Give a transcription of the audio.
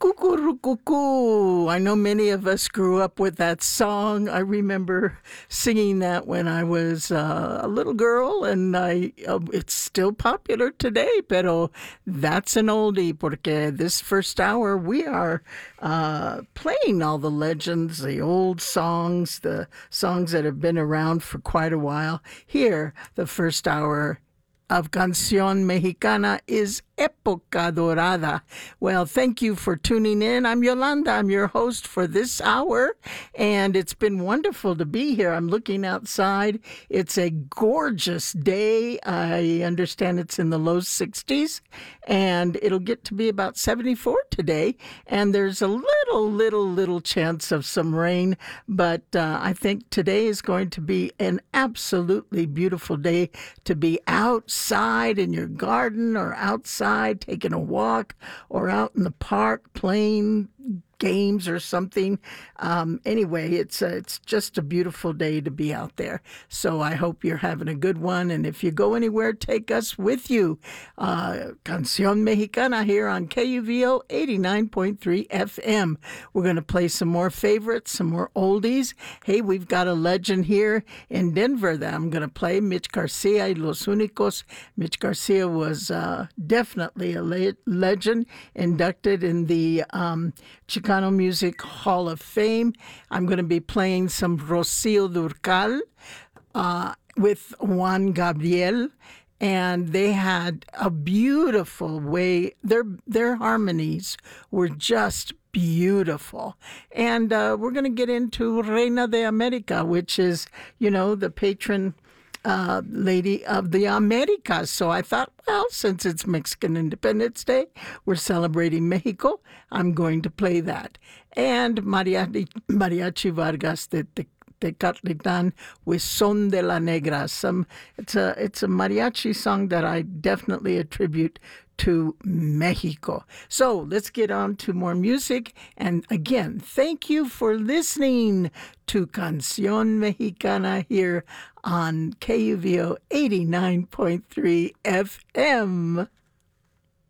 Cuckoo. I know many of us grew up with that song. I remember singing that when I was a little girl, and it's still popular today, pero that's an oldie, porque this first hour we are playing all the legends, the old songs, the songs that have been around for quite a while. Here, the first hour of Canción Mexicana is Época Dorada. Well, thank you for tuning in. I'm Yolanda. I'm your host for this hour, and it's been wonderful to be here. I'm looking outside. It's a gorgeous day. I understand it's in the low 60s, and it'll get to be about 74 today, and there's a little chance of some rain, but I think today is going to be an absolutely beautiful day to be outside in your garden or outside taking a walk or out in the park playing games or something. Anyway, it's just a beautiful day to be out there. So I hope you're having a good one. And if you go anywhere, take us with you. Canción Mexicana here on KUVO 89.3 FM. We're going to play some more favorites, some more oldies. Hey, we've got a legend here in Denver that I'm going to play, Mitch Garcia y Los Únicos. Mitch Garcia was definitely a legend, inducted in the Chicano Music Hall of Fame. I'm going to be playing some Rocío Dúrcal with Juan Gabriel, and they had a beautiful way. Their harmonies were just beautiful. And we're going to get into Reina de América, which is, the patron lady of the Americas. So I thought, well, since it's Mexican Independence Day, we're celebrating Mexico, I'm going to play that. And Mariachi Vargas de Tecatlitan with Son de la Negra. It's a mariachi song that I definitely attribute to Mexico. So let's get on to more music. And again, thank you for listening to Canción Mexicana here on KUVO 89.3 FM.